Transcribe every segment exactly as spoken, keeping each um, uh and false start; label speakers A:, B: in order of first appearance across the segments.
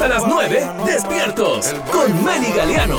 A: Hasta las nueve, despiertos con Meli Galeano.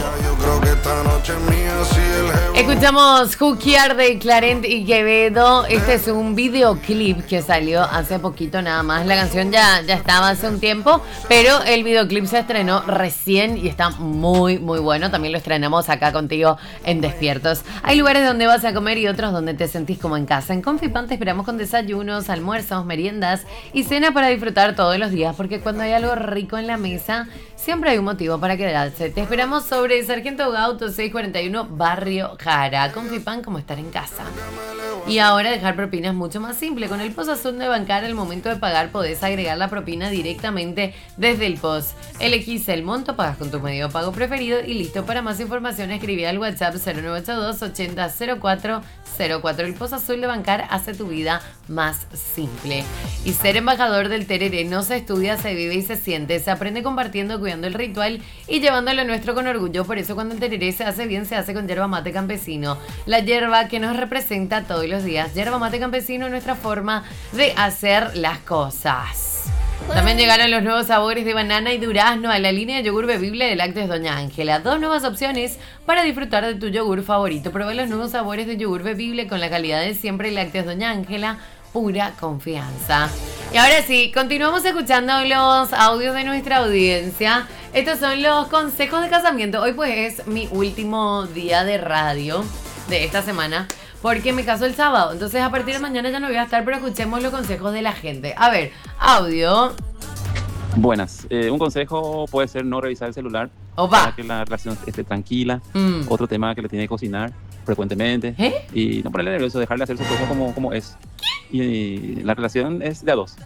B: Escuchamos Hookier de Clarent y Quevedo. Este es un videoclip que salió hace poquito nada más. La canción ya, ya estaba hace un tiempo, pero el videoclip se estrenó recién y está muy, muy bueno. También lo estrenamos acá contigo en Despiertos. Hay lugares donde vas a comer y otros donde te sentís como en casa. En Confipan te esperamos con desayunos, almuerzos, meriendas y cena para disfrutar todos los días, porque cuando hay algo rico en la mesa, siempre hay un motivo para quedarse. Te esperamos sobre Sargento Gauto seiscientos cuarenta y uno, Barrio Jara. Confipan, como estar en casa. Y ahora dejar propina es mucho más simple. Con el P O S Azul de Bancar, al momento de pagar podés agregar la propina directamente desde el P O S. Elegís el monto, pagas con tu medio de pago preferido y listo. Para más información escribí al WhatsApp cero nueve ocho dos ochenta cero cuatro cero cuatro. El P O S Azul de Bancar hace tu vida más simple. Y ser embajador del tereré no se estudia, se vive y se siente. Se aprende compartiendo, cuidando el ritual y llevándolo nuestro con orgullo. Por eso cuando el tereré se hace bien, se hace con yerba mate campesino. La yerba que nos representa todos los días. Yerba mate campesino, nuestra forma de hacer las cosas. También llegaron los nuevos sabores de banana y durazno a la línea de yogur bebible de Lácteos Doña Ángela. Dos nuevas opciones para disfrutar de tu yogur favorito. Prueba los nuevos sabores de yogur bebible con la calidad de siempre. Lácteos Doña Ángela, pura confianza. Y ahora sí, continuamos escuchando los audios de nuestra audiencia. Estos son los consejos de casamiento. Hoy pues es mi último día de radio de esta semana, porque me caso el sábado. Entonces a partir de mañana ya no voy a estar, pero escuchemos los consejos de la gente. A ver, audio.
C: Buenas. Eh, un consejo puede ser no revisar el celular.
B: Opa.
C: Para que la relación esté tranquila. Mm. Otro tema que le tiene que cocinar frecuentemente. ¿Eh? Y no ponerle nervioso, dejarle hacer su cosa como, como es. Y, y la relación es de a dos.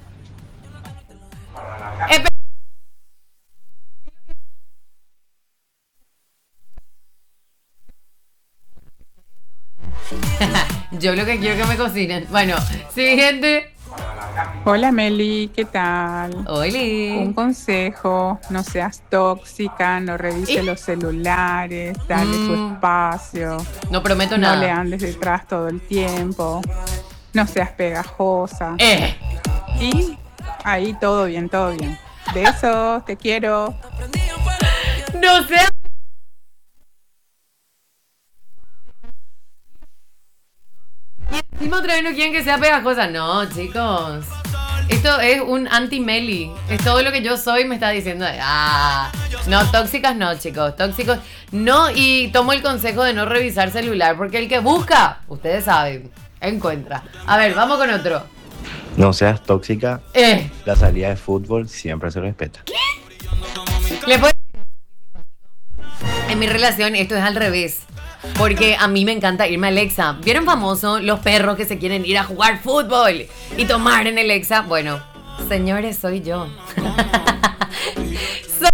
C: Eh,
B: Yo lo que quiero que me cocinen. Bueno, siguiente.
D: Hola Meli, ¿qué tal?
B: Hola.
D: Un consejo, no seas tóxica, no revise ¿Eh? los celulares, dale mm. su espacio.
B: No prometo
D: no
B: nada.
D: No le andes detrás todo el tiempo, no seas pegajosa.
B: Eh.
D: Y ahí todo bien, todo bien. Besos, te quiero.
B: No seas... Y encima otra vez no quieren que sea pegajosa. No, chicos. Esto es un anti-Meli. Es todo lo que yo soy, me está diciendo. Ah, no, tóxicas no, chicos. Tóxicos no. Y tomo el consejo de no revisar celular, porque el que busca, ustedes saben, encuentra. A ver, vamos con otro.
E: No seas tóxica.
B: Eh.
E: La salida de fútbol siempre se respeta.
B: ¿Qué? ¿Le puedo... En mi relación esto es al revés. Porque a mí me encanta irme al Exa. ¿Vieron famoso los perros que se quieren ir a jugar fútbol y tomar en el Exa? Bueno, señores, soy yo. soy...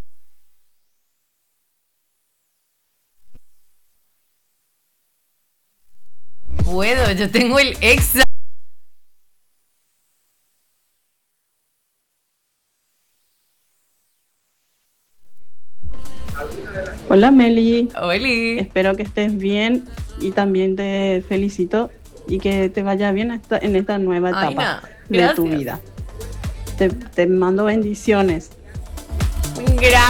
B: Puedo, yo tengo el Exa.
F: Hola Meli.
B: Hola.
F: Espero que estés bien y también te felicito y que te vaya bien esta, en esta nueva etapa Ay, no. de tu vida. Te, te mando bendiciones.
B: Gracias.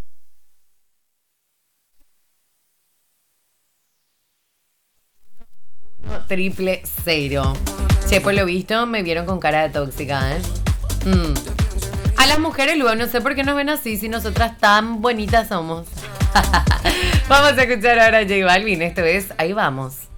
B: Triple cero. Che, por lo visto me vieron con cara de tóxica, ¿eh? Mm. A las mujeres luego no sé por qué nos ven así si nosotras tan bonitas somos. Vamos a escuchar ahora a J Balvin. Esto es Ahí Vamos.